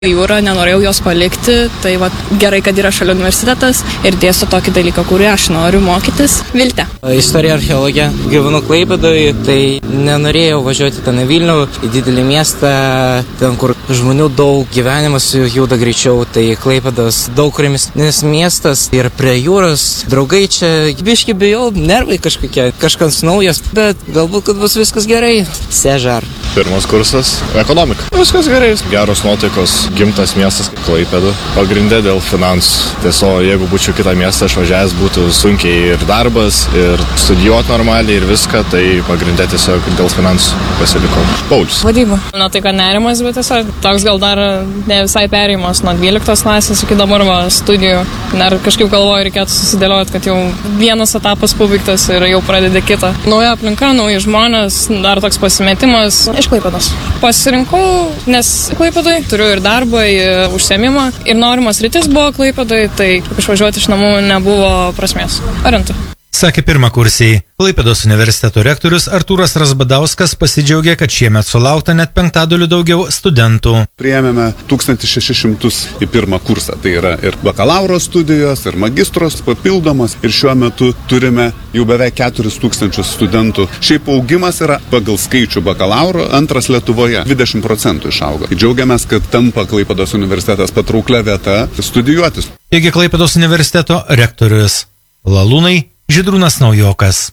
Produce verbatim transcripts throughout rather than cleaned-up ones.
Jūrą, nenorėjau jos palikti, tai va, gerai, kad yra šalia universitetas ir dėsto tokį dalyką, kurį aš noriu mokytis. Viltė. Istorija archeologija. Gyvenu Klaipėdoje, tai nenorėjau važiuoti ten į Vilnių, į didelį miestą, ten, kur žmonių daug, gyvenimas juda greičiau, tai Klaipėdos daug ramesnis miestas ir prie jūros. Draugai čia, biški bijau, nervai kažkokie, kažkas naujas, bet galbūt, kad bus viskas gerai. Sežar. Pirmas kursas – ekonomika. Viskas gerai, geros nuotaikos, gimtas miestas Klaipėda. Pagrindė dėl finansų. Tiesiog, jeigu būčiau kitą miestą išvažiavęs, būtų sunkiai ir darbas, ir studijuoti normaliai, ir viską, tai pagrindė tiesiog dėl finansų pasilikau. Paulius. Vadyba. Na tai, kad nerimas, bet tiesiog toks gal dar ne visai perėjimas nuo dvyliktos klasės iki dabar va, studijų. Dar kažkaip galvoju, reikėtų susidėlioti, kad jau vienas etapas pabaigtas ir jau pradedi kitą. Nauja aplinka, nauji žmonės, dar toks pasimetimas. Iš Klaipėdos. Pasirinkau, nes Klaipėdai turiu ir darbą, ir užsiėmimą, ir norimas rytis buvo Klaipėdai, tai išvažiuoti iš namų nebuvo prasmės. Orientu. Sakė pirmakursiai. Klaipėdos universiteto rektorius Artūras Razbadauskas pasidžiaugė, kad šiemet sulaukta net penktadaliu daugiau studentų. Priėmėme tūkstantį šešis šimtus į pirmą kursą. Tai yra ir bakalauro studijos, ir magistros papildomos. Ir šiuo metu turime jau beveik keturis tūkstančius studentų. Šiaip augimas yra pagal skaičių bakalauro antras Lietuvoje. dvidešimt procentų išaugo. Džiaugiamės, kad tampa Klaipėdos universitetas patrauklia vieta studijuotis. Taigi Klaipėdos universiteto rektorius. Lalūnai, Žydrūnas Naujokas.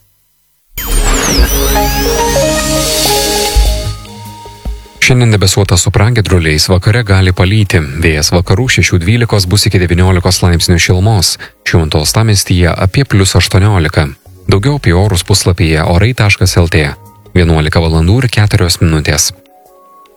Šiandien debesuota su pragiedruliais, vakare gali palyti. Vėjas vakarų šešių dvylikos bus iki devyniolikos laipsnių šilumos. Šventos uostamiestyje apie plius aštuoniolika. Daugiau apie orus puslapyje orai taškas lt. vienuolika valandų ir keturios minutės.